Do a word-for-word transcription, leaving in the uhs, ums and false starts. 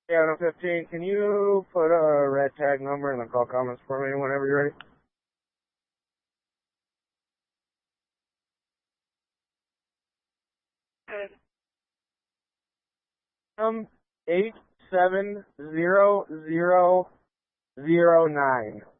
Yeah, no fifteen. Can you put a red tag number in the call comments for me whenever you're ready? Um, eight seven zero zero zero nine.